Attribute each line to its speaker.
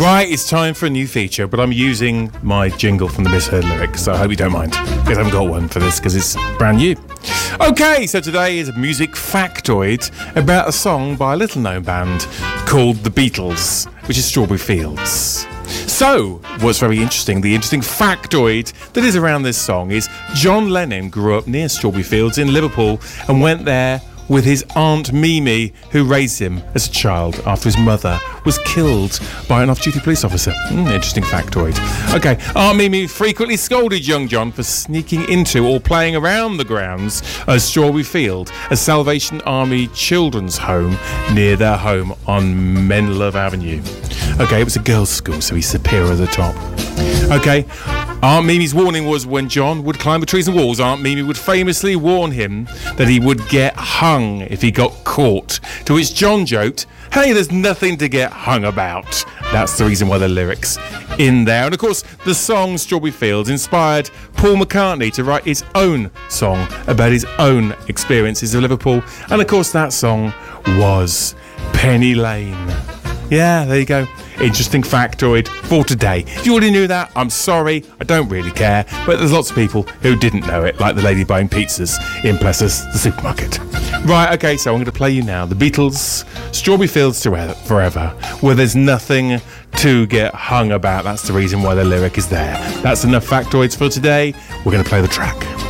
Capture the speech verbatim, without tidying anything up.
Speaker 1: Right, it's time for a new feature, but I'm using my jingle from the Misheard lyrics, so I hope you don't mind, because I haven't got one for this, because it's brand new. Okay, so today is a music factoid about a song by a little-known band called The Beatles, which is Strawberry Fields. So, what's very interesting, the interesting factoid that is around this song is John Lennon grew up near Strawberry Fields in Liverpool and went there with his Aunt Mimi, who raised him as a child after his mother was killed by an off-duty police officer. Mm, interesting factoid. Okay, Aunt Mimi frequently scolded young John for sneaking into or playing around the grounds of Strawberry Field, a Salvation Army children's home near their home on Menlove Avenue. Okay, it was a girls' school, so he's superior at the top. Okay, Aunt Mimi's warning was when John would climb the trees and walls, Aunt Mimi would famously warn him that he would get hung if he got caught. To which John joked, "Hey, there's nothing to get hung about." That's the reason why the lyrics in there. And of course, the song Strawberry Fields inspired Paul McCartney to write his own song about his own experiences of Liverpool. And of course, that song was Penny Lane. Yeah, there you go. Interesting factoid for today. If you already knew that, I'm sorry, I don't really care, but there's lots of people who didn't know it, like the lady buying pizzas in Plessis, the supermarket. Right, okay, so I'm going to play you now The Beatles, Strawberry Fields Forever, where there's nothing to get hung about. That's the reason why the lyric is there. That's enough factoids for today. We're going to play the track.